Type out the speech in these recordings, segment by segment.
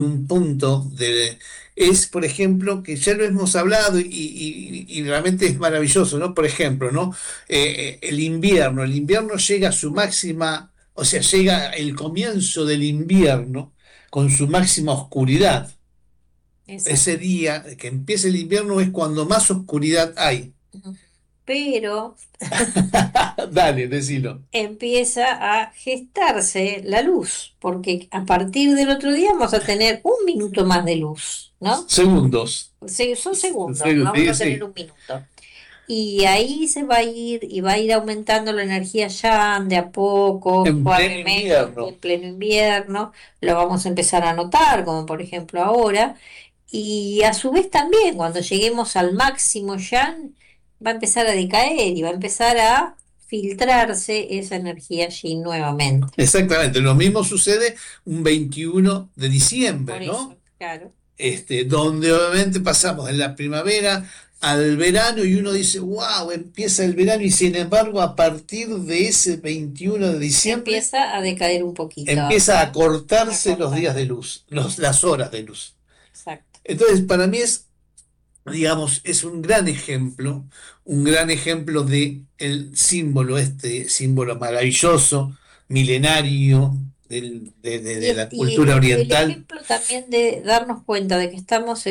un punto es, por ejemplo, que ya lo hemos hablado y realmente es maravilloso, ¿no? Por ejemplo, ¿no? El invierno llega a su máxima, o sea, llega el comienzo del invierno con su máxima oscuridad. Exacto. Ese día que empieza el invierno es cuando más oscuridad hay. Ujú. Pero Dale, decilo. empieza a gestarse la luz, porque a partir del otro día vamos a tener un minuto más de luz, ¿no? Segundos. Son segundos, Sí, vamos a tener sí. un minuto. Y ahí se va a ir y va a ir aumentando la energía ya de a poco, En pleno suavemente, invierno. en pleno invierno. Lo vamos a empezar a notar, como por ejemplo ahora. Y a su vez también, cuando lleguemos al máximo ya, va a empezar a decaer y va a empezar a filtrarse esa energía allí nuevamente. Exactamente, lo mismo sucede un 21 de Por diciembre, eso, ¿no? claro. Donde obviamente pasamos de la primavera al verano y uno dice, wow, empieza el verano y sin embargo a partir de ese 21 de diciembre Empieza a decaer un poquito, empieza a a cortarse los días cortarse. de luz, las horas de luz. Exacto. Entonces, para mí es, digamos, es un gran ejemplo de el símbolo, este símbolo maravilloso, milenario de la cultura Y el oriental. ejemplo también de darnos cuenta de que estamos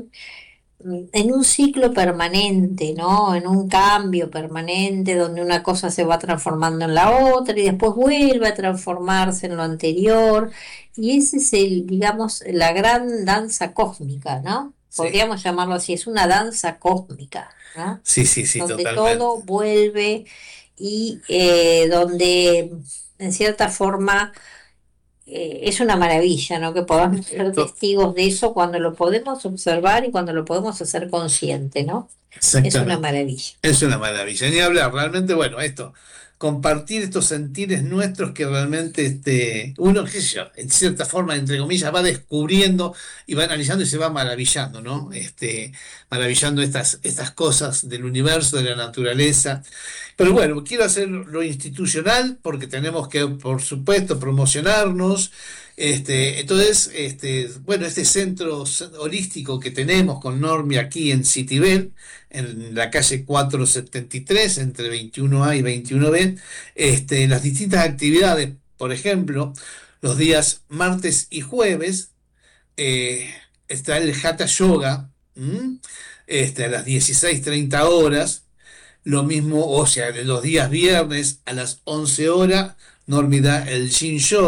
en un ciclo permanente, ¿no? En un cambio permanente donde una cosa se va transformando en la otra y después vuelve a transformarse en lo anterior. Y ese es digamos, la gran danza cósmica, ¿no? Sí, Podríamos llamarlo así, es una danza cósmica, ¿no? sí, sí, sí, Donde totalmente. todo vuelve y donde en cierta forma es una maravilla, ¿no? Que podamos ser To- testigos de eso cuando lo podemos observar y cuando lo podemos hacer consciente, ¿no? Es una Exactamente. maravilla. Es una maravilla. Ni hablar, realmente, bueno, esto, compartir estos sentires nuestros que realmente uno, qué sé yo, en cierta forma, entre comillas, va descubriendo y va analizando y se va maravillando, ¿no? Maravillando estas cosas del universo, de la naturaleza. Pero bueno, quiero hacer lo institucional porque tenemos que, por supuesto, promocionarnos. Entonces, bueno, este centro holístico que tenemos con Normi aquí en Citibel, en la calle 473, entre 21A y 21B, las distintas actividades, por ejemplo, los días martes y jueves, está el Hatha Yoga, ¿m? A las 16:30 horas. Lo mismo, o sea, los días viernes a las 11 horas, Normi da el Shin Yoga.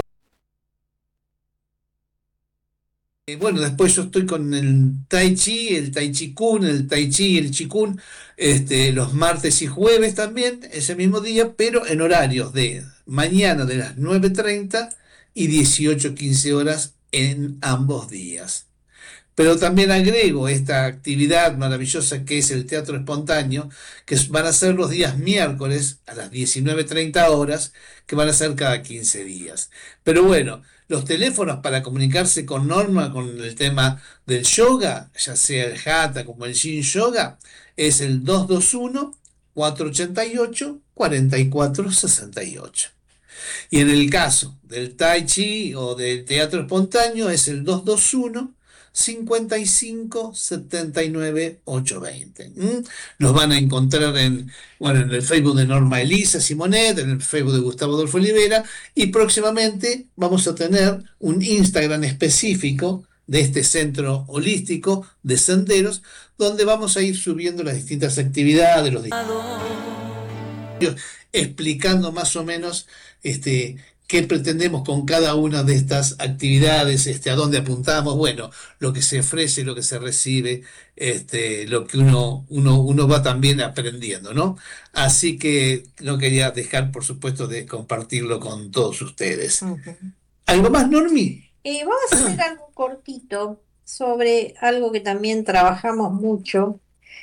Bueno, después yo estoy con el Tai Chi Kun, el Tai Chi y el Chi Kun, los martes y jueves también, ese mismo día, pero en horarios de mañana de las 9:30 y 18:15 en ambos días. Pero también agrego esta actividad maravillosa que es el teatro espontáneo, que van a ser los días miércoles a las 19:30 horas, que van a ser cada 15 días. Pero bueno, los teléfonos para comunicarse con Norma con el tema del yoga, ya sea el Hatha como el Yin Yoga, es el 221-488-4468. Y en el caso del Tai Chi o del teatro espontáneo es el 221-55-79-820. Los van a encontrar bueno, en el Facebook de Norma Elisa Simonet, en el Facebook de Gustavo Adolfo Olivera, y próximamente vamos a tener un Instagram específico de este centro holístico de senderos, donde vamos a ir subiendo las distintas actividades, explicando más o menos qué pretendemos con cada una de estas actividades, a dónde apuntamos, bueno, lo que se ofrece, lo que se recibe, lo que uno va también aprendiendo, ¿no? Así que no quería dejar, por supuesto, de compartirlo con todos ustedes. Ujú. ¿Algo más, Normi? Vamos a hacer algo cortito sobre algo que también trabajamos mucho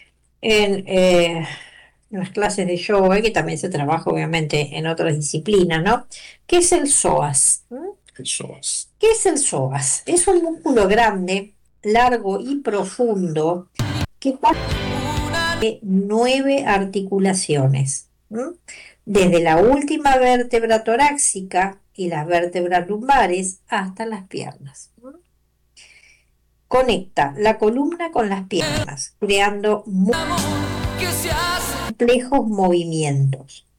en las clases de yoga y que también se trabaja obviamente en otras disciplinas, ¿no? ¿Qué es el psoas? Sos. ¿Qué es el psoas? Es un músculo grande, largo y profundo que contiene 9 articulaciones, ¿m? Desde la última vértebra torácica y las vértebras lumbares hasta las piernas. ¿M? Conecta la columna con las piernas, creando muy complejos movimientos.